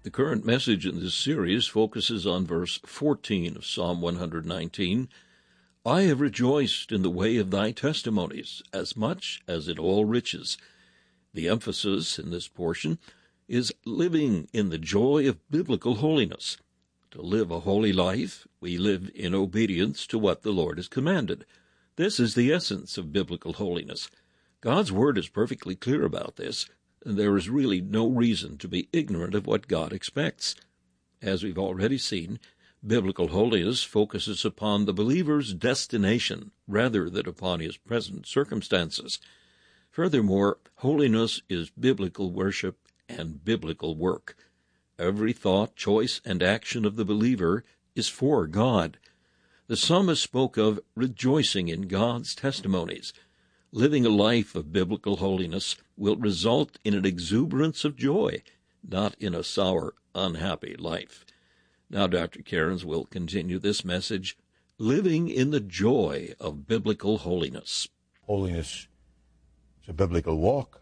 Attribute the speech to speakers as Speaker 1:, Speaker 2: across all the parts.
Speaker 1: The current message in this series focuses on verse 14 of Psalm 119. I have rejoiced in the way of thy testimonies, as much as in all riches. The emphasis in this portion is living in the joy of biblical holiness. To live a holy life, we live in obedience to what the Lord has commanded. This is the essence of biblical holiness. God's Word is perfectly clear about this, and there is really no reason to be ignorant of what God expects. As we've already seen, biblical holiness focuses upon the believer's destination rather than upon his present circumstances. Furthermore, holiness is biblical worship and biblical work. Every thought, choice, and action of the believer is for God. The psalmist spoke of rejoicing in God's testimonies. Living a life of biblical holiness will result in an exuberance of joy, not in a sour, unhappy life. Now Dr. Cairns will continue this message, living in the joy of biblical holiness.
Speaker 2: Holiness is a biblical walk.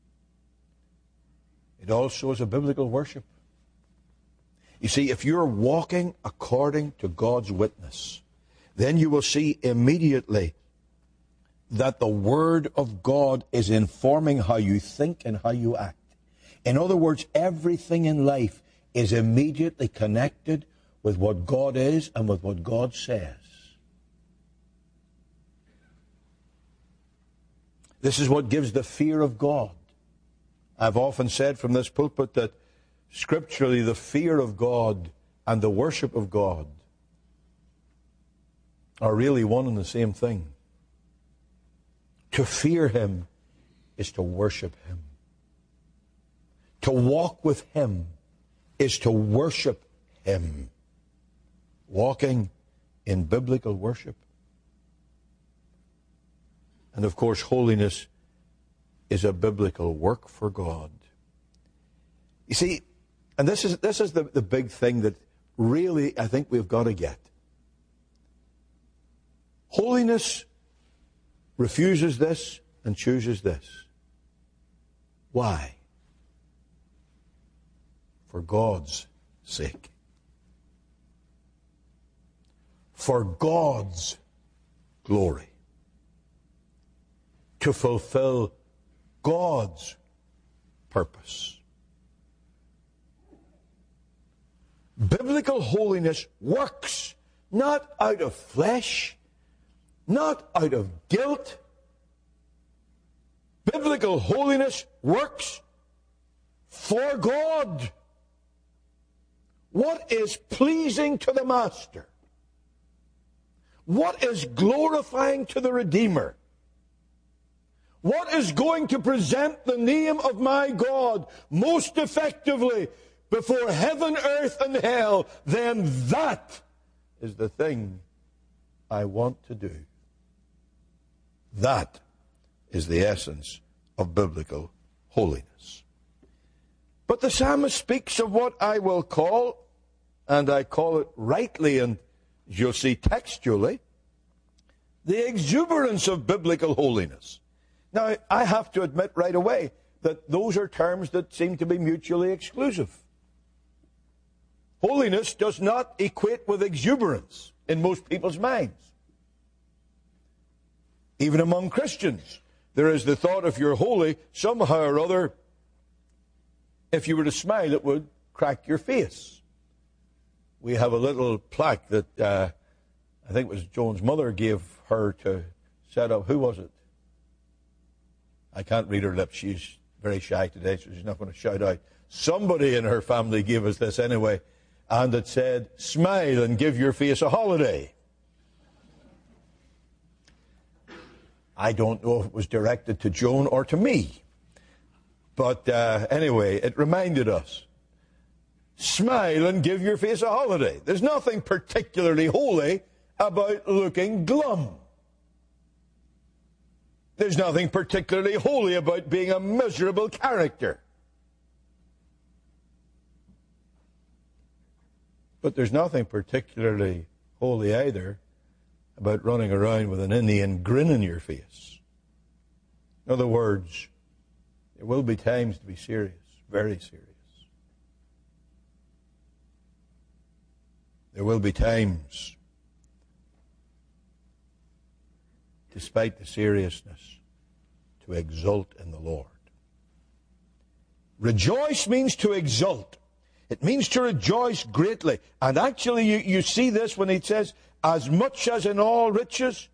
Speaker 2: It also is a biblical worship. You see, if you're walking according to God's witness, then you will see immediately that the Word of God is informing how you think and how you act. In other words, everything in life is immediately connected with what God is and with what God says. This is what gives the fear of God. I've often said from this pulpit that scripturally the fear of God and the worship of God are really one and the same thing. To fear Him is to worship Him. To walk with Him is to worship Him. Walking in biblical worship. And of course, holiness is a biblical work for God. You see, and this is the big thing that really I think we've got to get. Holiness refuses this and chooses this. Why? For God's sake. For God's glory. To fulfill God's purpose. Biblical holiness works not out of flesh, not out of guilt. Biblical holiness works for God. What is pleasing to the Master? What is glorifying to the Redeemer? What is going to present the name of my God most effectively before heaven, earth, and hell? Then that is the thing I want to do. That is the essence of biblical holiness. But the psalmist speaks of what I will call, and I call it rightly, and you'll see textually, the exuberance of biblical holiness. Now, I have to admit right away that those are terms that seem to be mutually exclusive. Holiness does not equate with exuberance in most people's minds. Even among Christians, there is the thought if you're holy, somehow or other, if you were to smile, it would crack your face. We have a little plaque that I think it was Joan's mother gave her to set up. Who was it? I can't read her lips. She's very shy today, so she's not going to shout out. Somebody in her family gave us this anyway, and it said, smile and give your face a holiday. I don't know if it was directed to Joan or to me. But anyway, it reminded us. Smile and give your face a holiday. There's nothing particularly holy about looking glum. There's nothing particularly holy about being a miserable character. But there's nothing particularly holy either about running around with an Indian grin on your face. In other words, there will be times to be serious, very serious. There will be times, despite the seriousness, to exult in the Lord. Rejoice means to exult. It means to rejoice greatly. And actually, you see this when he says, as much as in all riches.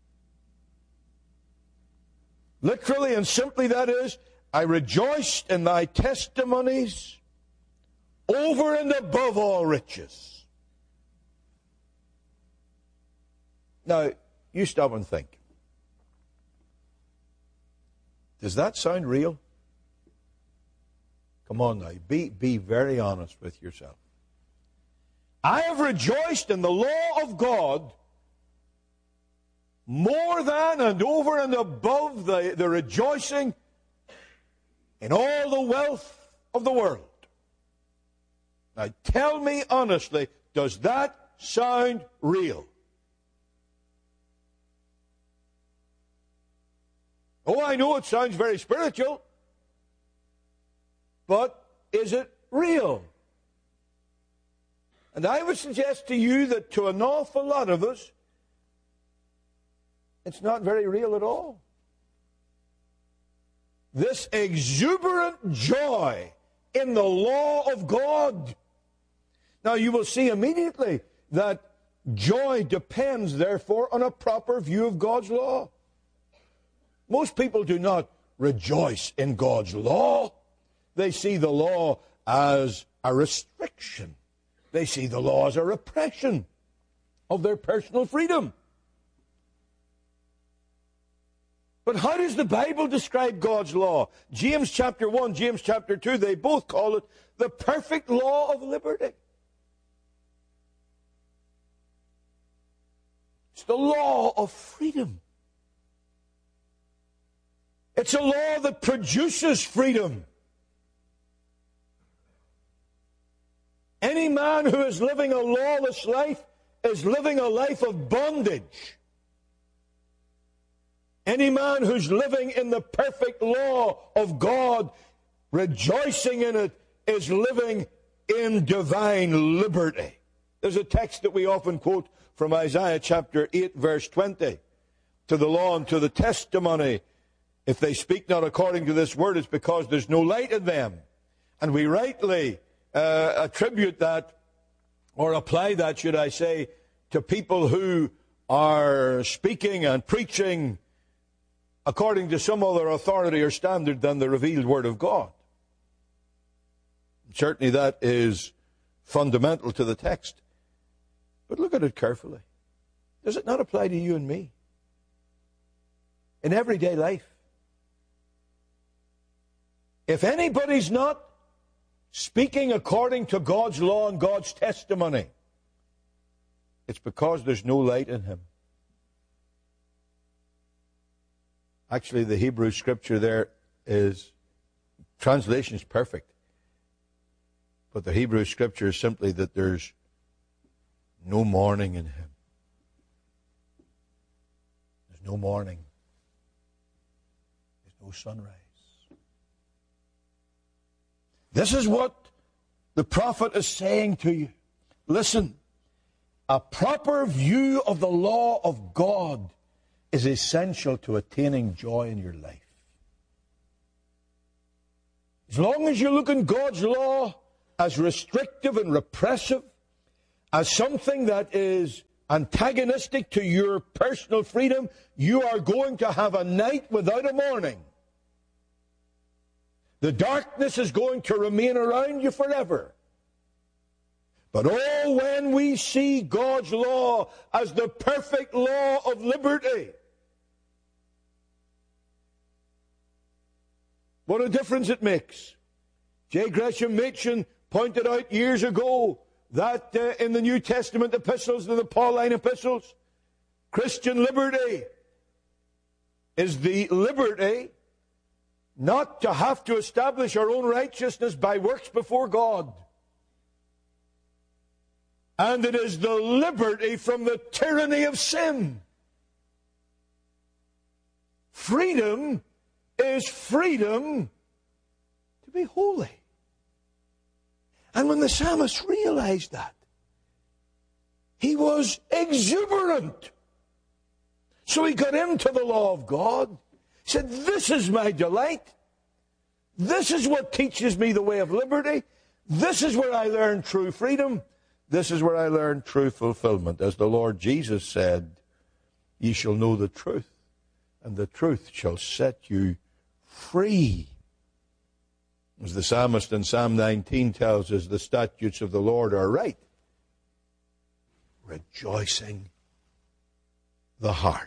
Speaker 2: Literally and simply that is, I rejoiced in thy testimonies over and above all riches. Now, you stop and think. Does that sound real? Come on now, be very honest with yourself. I have rejoiced in the law of God more than and over and above the rejoicing in all the wealth of the world. Now tell me honestly, does that sound real? Oh, I know it sounds very spiritual, but is it real? And I would suggest to you that to an awful lot of us, it's not very real at all. This exuberant joy in the law of God. Now you will see immediately that joy depends, therefore, on a proper view of God's law. Most people do not rejoice in God's law. They see the law as a restriction. They see the law as a repression of their personal freedom. But how does the Bible describe God's law? James chapter 1, James chapter 2, they both call it the perfect law of liberty. It's the law of freedom. It's a law that produces freedom. Any man who is living a lawless life is living a life of bondage. Any man who's living in the perfect law of God, rejoicing in it, is living in divine liberty. There's a text that we often quote from Isaiah chapter 8, verse 20. To the law and to the testimony, if they speak not according to this word, it's because there's no light in them. And we rightly attribute that, or apply that, should I say, to people who are speaking and preaching according to some other authority or standard than the revealed Word of God. Certainly that is fundamental to the text. But look at it carefully. Does it not apply to you and me? In everyday life. If anybody's not speaking according to God's law and God's testimony, it's because there's no light in him. Actually, the Hebrew scripture there is, translation is perfect. But the Hebrew scripture is simply that there's no morning in him. There's no morning. There's no sunrise. This is what the prophet is saying to you. Listen, a proper view of the law of God is essential to attaining joy in your life. As long as you look in God's law as restrictive and repressive, as something that is antagonistic to your personal freedom, you are going to have a night without a morning. The darkness is going to remain around you forever. But oh, when we see God's law as the perfect law of liberty, what a difference it makes. J. Gresham Machen pointed out years ago that in the New Testament epistles, the Pauline epistles, Christian liberty is the liberty not to have to establish our own righteousness by works before God. And it is the liberty from the tyranny of sin. Freedom is freedom to be holy. And when the psalmist realized that, He was exuberant. So he got into the law of God. He said, this is my delight. This is what teaches me the way of liberty. This is where I learn true freedom. This is where I learn true fulfillment. As the Lord Jesus said, ye shall know the truth, and the truth shall set you free. As the psalmist in Psalm 19 tells us, the statutes of the Lord are right, rejoicing the heart.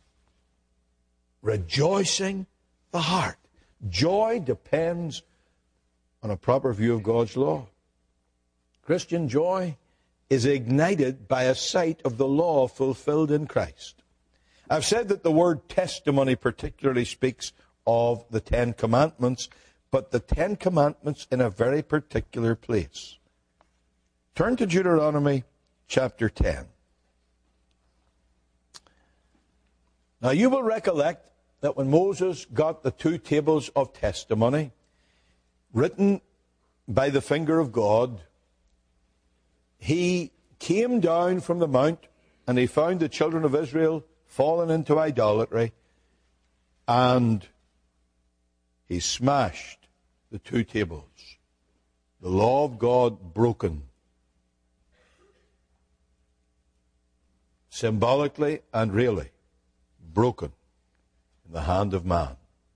Speaker 2: Rejoicing the heart. Joy depends on a proper view of God's law. Christian joy is ignited by a sight of the law fulfilled in Christ. I've said that the word testimony particularly speaks of the Ten Commandments, but the Ten Commandments in a very particular place. Turn to Deuteronomy chapter 10. Now you will recollect that when Moses got the 2 tables of testimony, written by the finger of God, he came down from the mount and he found the children of Israel fallen into idolatry, and he smashed the 2 tables. The law of God broken. Symbolically and really broken in the hand of man.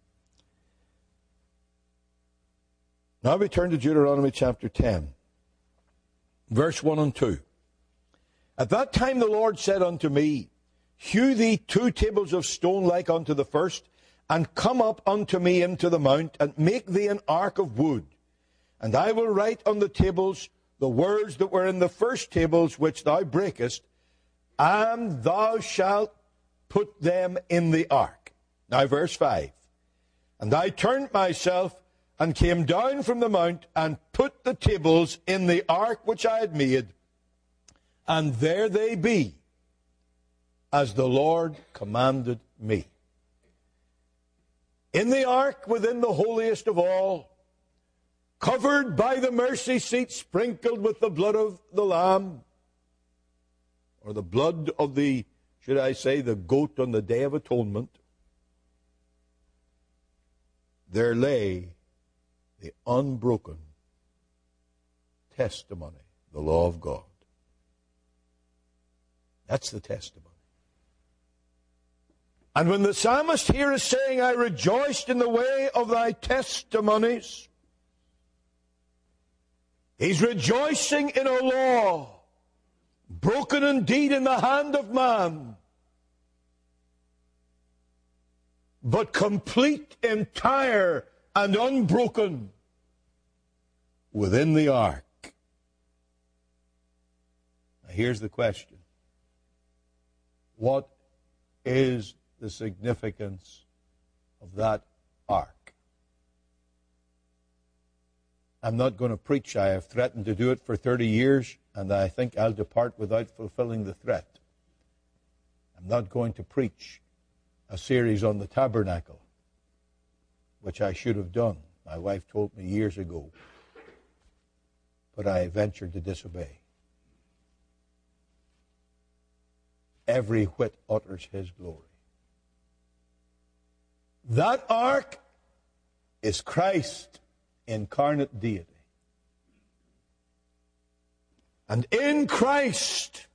Speaker 2: Now we turn to Deuteronomy chapter 10, verse 1 and 2. At that time the Lord said unto me, hew thee 2 tables of stone like unto the first, and come up unto me into the mount, and make thee an ark of wood. And I will write on the tables the words that were in the first tables which thou breakest, and thou shalt put them in the ark. Now verse 5. And I turned myself and came down from the mount and put the tables in the ark which I had made, and there they be, as the Lord commanded me. In the ark within the holiest of all, covered by the mercy seat, sprinkled with the blood of the lamb, or the blood of the, should I say, the goat on the Day of Atonement, there lay the unbroken testimony, the law of God. That's the testimony. And when the psalmist here is saying, I rejoiced in the way of thy testimonies, he's rejoicing in a law, broken indeed in the hand of man, but complete, entire, and unbroken within the ark. Now here's the question. What is the significance of that ark? I'm not going to preach. I have threatened to do it for 30 years, and I think I'll depart without fulfilling the threat. I'm not going to preach a series on the tabernacle, which I should have done. My wife told me years ago, but I ventured to disobey. Every whit utters his glory. That ark is Christ, incarnate deity. And in Christ,